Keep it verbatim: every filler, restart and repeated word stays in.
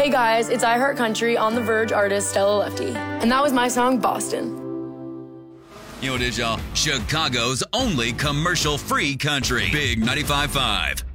Hey guys, it's I Heart Country on The Verge artist Stella Lefty. And that was my song, Boston. You know what it is, y'all? Chicago's only commercial-free country. Big ninety-five point five.